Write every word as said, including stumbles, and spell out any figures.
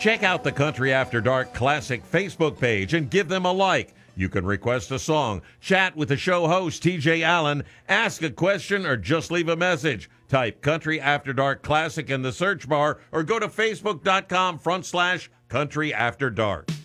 Check out the Country After Dark Classic Facebook page and give them a like. You can request a song, chat with the show host, T J Allen, ask a question, or just leave a message. Type Country After Dark Classic in the search bar or go to facebook.com front slash Country After Dark.